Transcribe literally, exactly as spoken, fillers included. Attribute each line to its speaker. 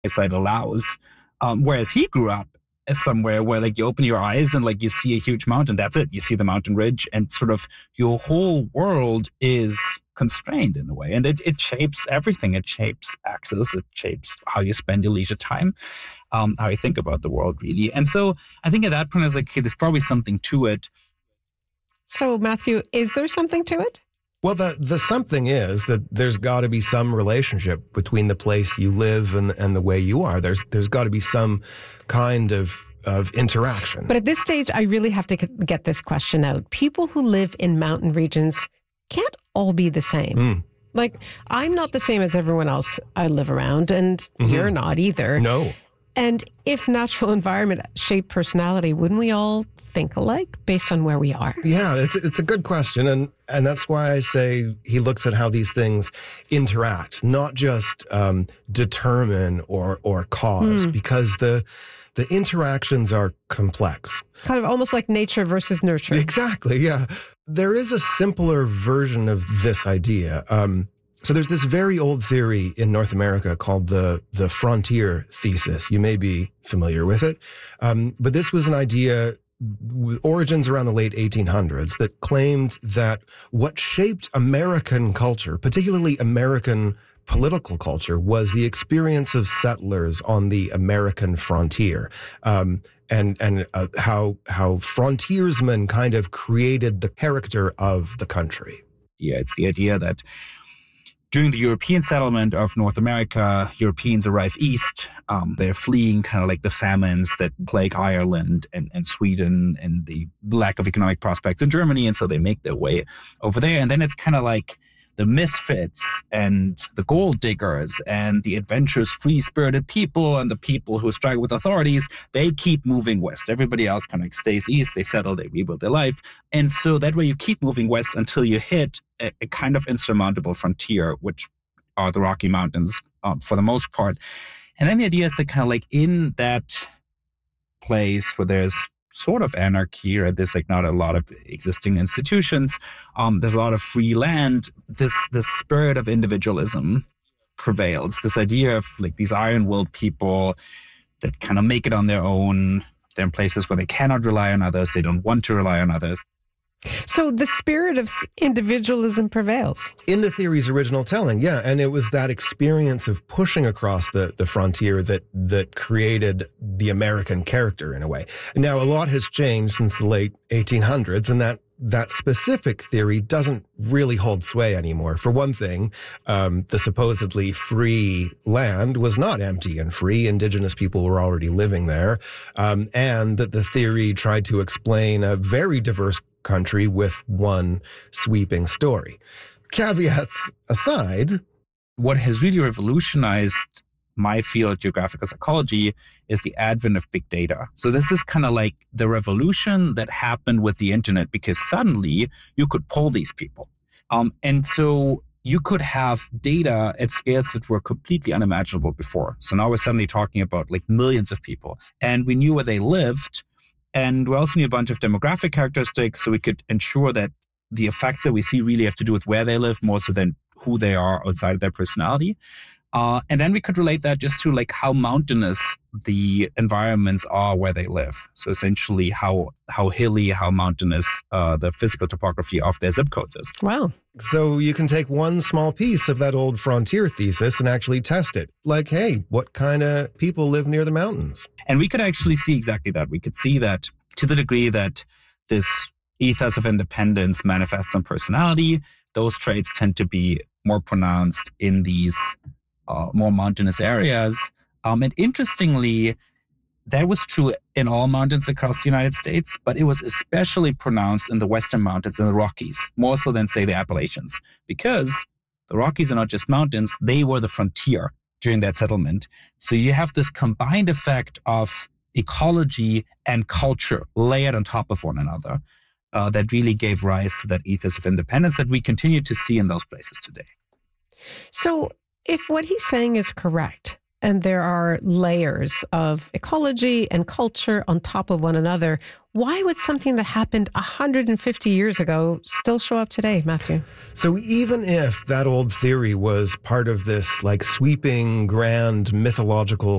Speaker 1: eyesight allows. Um, whereas he grew up somewhere where like you open your eyes and like you see a huge mountain. That's it. You see the mountain ridge, and sort of your whole world is constrained in a way. And it, it shapes everything. It shapes access. It shapes how you spend your leisure time, um, how you think about the world, really. And so I think at that point I was like, okay, there's probably something to it.
Speaker 2: So Matthew, is there something to it?
Speaker 3: Well, the the something is that there's got to be some relationship between the place you live and, and the way you are. There's there's got to be some kind of of interaction.
Speaker 2: But at this stage, I really have to get this question out. People who live in mountain regions can't all be the same. Mm. Like, I'm not the same as everyone else I live around, and mm-hmm. you're not either.
Speaker 3: No.
Speaker 2: And if natural environment shaped personality, wouldn't we all think alike based on where we are?
Speaker 3: Yeah, it's it's a good question. And and that's why I say he looks at how these things interact, not just um, determine or or cause, mm. because the the interactions are complex.
Speaker 2: Kind of almost like nature versus nurture.
Speaker 3: Exactly, yeah. There is a simpler version of this idea. Um, so there's this very old theory in North America called the the frontier thesis. You may be familiar with it. Um, but this was an idea with origins around the late eighteen hundreds that claimed that what shaped American culture, particularly American political culture, was the experience of settlers on the American frontier, um, and and uh, how how frontiersmen kind of created the character of the country.
Speaker 1: Yeah, it's the idea that during the European settlement of North America, Europeans arrive east. Um, they're fleeing kind of like the famines that plague Ireland and, and Sweden and the lack of economic prospects in Germany. And so they make their way over there. And then it's kind of like the misfits and the gold diggers and the adventurous, free-spirited people and the people who struggle with authorities, they keep moving west. Everybody else kind of like stays east. They settle, they rebuild their life. And so that way you keep moving west until you hit a, a kind of insurmountable frontier, which are the Rocky Mountains um, for the most part. And then the idea is that kind of like in that place where there's sort of anarchy, or there's like not a lot of existing institutions, um, there's a lot of free land, this this spirit of individualism prevails. This idea of like these iron-willed people that kind of make it on their own. They're in places where they cannot rely on others. They don't want to rely on others.
Speaker 2: So the spirit of individualism prevails.
Speaker 3: In the theory's original telling, yeah. And it was that experience of pushing across the, the frontier that that created the American character in a way. Now, a lot has changed since the late eighteen hundreds, and that that specific theory doesn't really hold sway anymore. For one thing, um, the supposedly free land was not empty and free. Indigenous people were already living there. Um, and that the theory tried to explain a very diverse country with one sweeping story. Caveats aside,
Speaker 1: what has really revolutionized my field, geographical psychology, is the advent of big data. So this is kind of like the revolution that happened with the internet, because suddenly you could poll these people. Um, and so you could have data at scales that were completely unimaginable before. So now we're suddenly talking about like millions of people, and we knew where they lived. And we also knew a bunch of demographic characteristics, so we could ensure that the effects that we see really have to do with where they live more so than who they are outside of their personality. Uh, and then we could relate that just to like how mountainous the environments are where they live. So essentially how how hilly, how mountainous uh, the physical topography of their zip codes is.
Speaker 2: Wow.
Speaker 3: So you can take one small piece of that old frontier thesis and actually test it. Like, hey, what kind of people live near the mountains?
Speaker 1: And we could actually see exactly that. We could see that to the degree that this ethos of independence manifests in personality, those traits tend to be more pronounced in these uh, more mountainous areas. Um, and interestingly, that was true in all mountains across the United States, but it was especially pronounced in the Western mountains and the Rockies, more so than, say, the Appalachians, because the Rockies are not just mountains, they were the frontier during that settlement. So you have this combined effect of ecology and culture layered on top of one another uh, that really gave rise to that ethos of independence that we continue to see in those places today.
Speaker 2: So if what he's saying is correct, and there are layers of ecology and culture on top of one another. Why would something that happened one hundred fifty years ago still show up today, Matthew?
Speaker 3: So even if that old theory was part of this like sweeping, grand, mythological